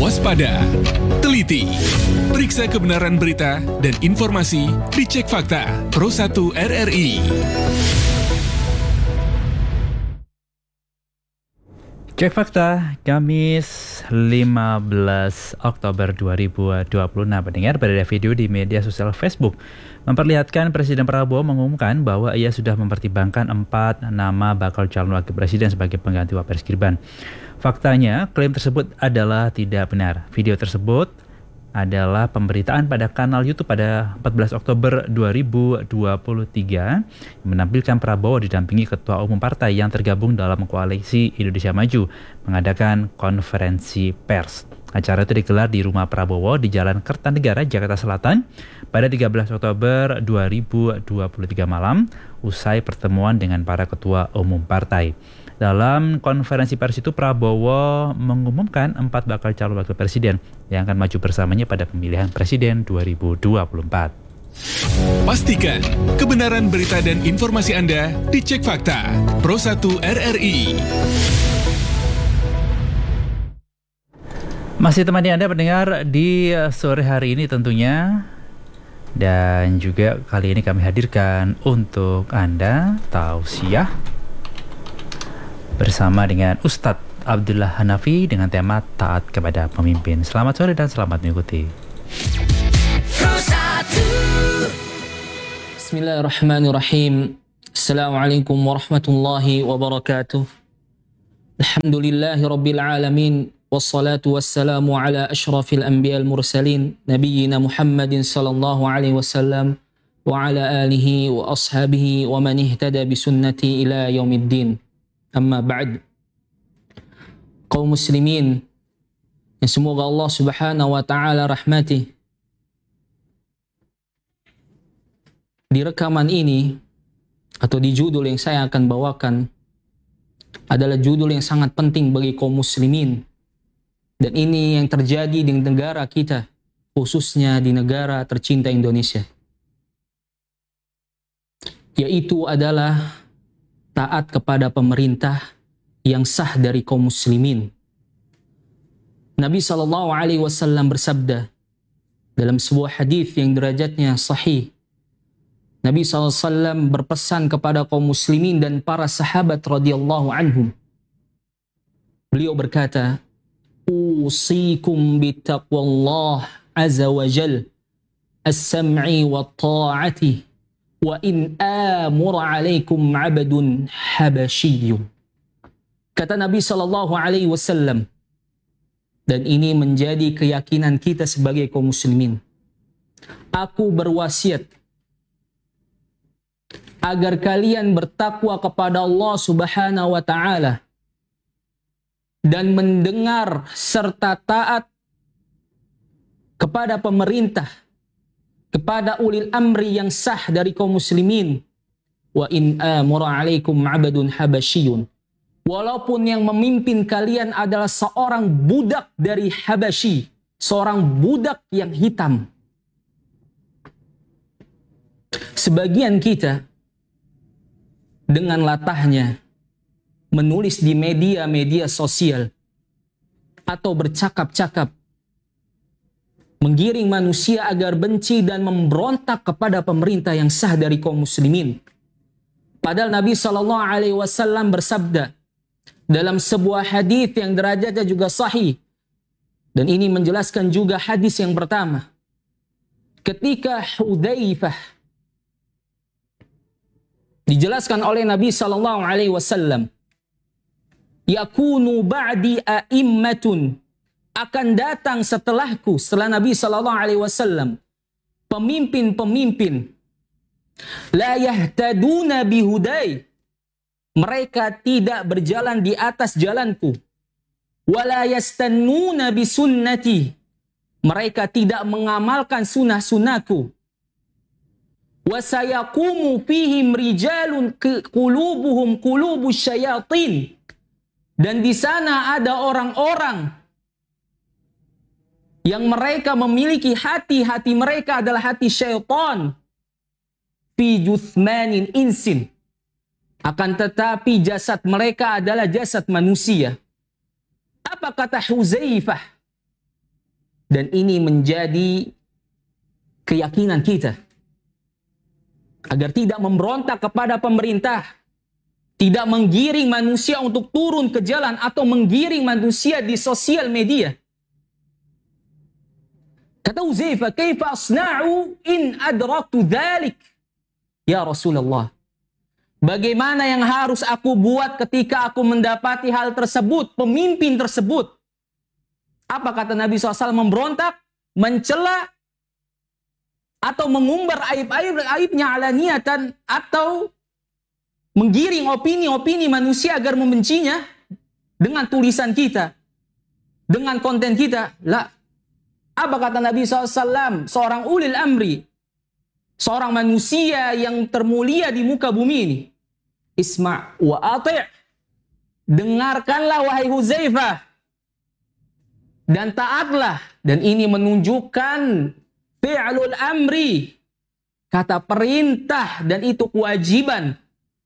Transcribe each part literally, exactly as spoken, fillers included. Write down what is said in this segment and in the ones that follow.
Waspada, teliti, periksa kebenaran berita dan informasi di Cek Fakta Pro satu R R I. Cek Fakta, Kamis lima belas Oktober dua ribu dua puluh. Nah, pendengar, beredar video di media sosial Facebook memperlihatkan Presiden Prabowo mengumumkan bahwa ia sudah mempertimbangkan empat nama bakal calon wakil presiden sebagai pengganti Wapres Gibran. Faktanya, klaim tersebut adalah tidak benar. Video tersebut adalah pemberitaan pada kanal YouTube pada empat belas Oktober dua ribu dua puluh tiga yang menampilkan Prabowo didampingi Ketua Umum Partai yang tergabung dalam Koalisi Indonesia Maju mengadakan konferensi pers. Acara itu digelar di rumah Prabowo di Jalan Kertanegara, Jakarta Selatan pada tiga belas Oktober dua ribu dua puluh tiga malam usai pertemuan dengan para Ketua Umum Partai. Dalam konferensi pers itu, Prabowo mengumumkan empat bakal calon wakil presiden yang akan maju bersamanya pada pemilihan presiden dua ribu dua puluh empat. Pastikan kebenaran berita dan informasi Anda di Cek Fakta Pro satu R R I. Masih temani Anda pendengar di sore hari ini tentunya. Dan juga kali ini kami hadirkan untuk Anda tausiah bersama dengan Ustadz Abdullah Hanafi dengan tema taat kepada pemimpin. Selamat sore dan selamat mengikuti. Bismillahirrahmanirrahim. Assalamualaikum warahmatullahi wabarakatuh. Alhamdulillahi rabbil alamin. Wassalatu wassalamu ala ashrafil anbiyal mursalin nabiyyina Muhammadin sallallahu alaihi wasallam wa ala alihi wa ashabihi wa man ihtada bisunnati ila yaumiddin. Amma ba'd. Kaum muslimin yang semoga Allah subhanahu wa ta'ala rahmati, di rekaman ini atau di judul yang saya akan bawakan adalah judul yang sangat penting bagi kaum muslimin. Dan ini yang terjadi di negara kita, khususnya di negara tercinta Indonesia. Yaitu adalah taat kepada pemerintah yang sah dari kaum muslimin. Nabi shallallahu alaihi wasallam bersabda dalam sebuah hadis yang derajatnya sahih. Nabi shallallahu alaihi wasallam berpesan kepada kaum muslimin dan para sahabat radhiyallahu anhum. Beliau berkata, "Usikum bitaqwallah azza wa jal, as-sam'i wa ta'ati, wa in amur alaikum abadun habasyiyyun." Kata Nabi sallallahu alaihi wasallam, dan ini menjadi keyakinan kita sebagai kaum muslimin. Aku berwasiat agar kalian bertakwa kepada Allah Subhanahu wa taala dan mendengar serta taat kepada pemerintah, kepada ulil amri yang sah dari kaum muslimin. Wa in amura alaikum abadun habasyiyyun. Walaupun yang memimpin kalian adalah seorang budak dari Habasyi, seorang budak yang hitam. Sebagian kita dengan latahnya menulis di media-media sosial atau bercakap-cakap menggiring manusia agar benci dan memberontak kepada pemerintah yang sah dari kaum muslimin. Padahal Nabi shallallahu alaihi wasallam bersabda dalam sebuah hadis yang derajatnya juga sahih, dan ini menjelaskan juga hadis yang pertama. Ketika Hudzaifah dijelaskan oleh Nabi shallallahu alaihi wasallam, yakunu ba'di a'immatun, akan datang setelahku, setelah Nabi shallallahu alaihi wasallam, pemimpin-pemimpin la yahtaduna bihudai, mereka tidak berjalan di atas jalanku, wala yastannuna bisunnati, mereka tidak mengamalkan sunnah-sunnahku, wa sayaqumu fihim rijalun qulubuhum qulubus syayatin, dan di sana ada orang-orang yang mereka memiliki hati-hati mereka adalah hati syaitan, fi juthmanin insin, akan tetapi jasad mereka adalah jasad manusia. Apa kata Hudzaifah? Dan ini menjadi keyakinan kita. Agar tidak memberontak kepada pemerintah. Tidak menggiring manusia untuk turun ke jalan atau menggiring manusia di sosial media. Kata Huzaifah, "Kaifa asna'u in adraktu dzalik?" Ya Rasulullah, bagaimana yang harus aku buat ketika aku mendapati hal tersebut, pemimpin tersebut? Apa kata Nabi shallallahu alaihi wasallam? Memberontak, mencela, atau mengumbar aib-aibnya alaniatan, atau menggiring opini-opini manusia agar membencinya dengan tulisan kita, dengan konten kita? La. Apa kata Nabi shallallahu alaihi wasallam? Seorang ulil amri, seorang manusia yang termulia di muka bumi ini. Isma' wa ati'. Dengarkanlah wahai Huzaifah. Dan taatlah. Dan ini menunjukkan fi'lul amri. Kata perintah, dan itu kewajiban.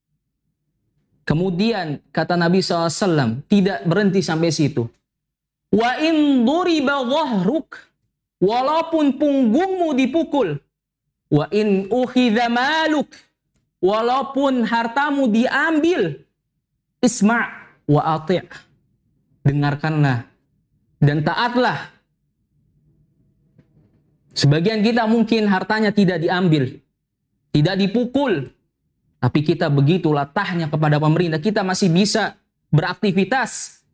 Kemudian kata Nabi shallallahu alaihi wasallam, tidak berhenti sampai situ. Wa in duriba dhahruk. Walaupun punggungmu dipukul. Wa in ukhidha maluk. Walaupun hartamu diambil. Isma' wa ati'. Dengarkanlah dan taatlah. Sebagian kita mungkin hartanya tidak diambil, tidak dipukul, tapi kita begitu latahnya kepada pemerintah. Kita masih bisa beraktivitas,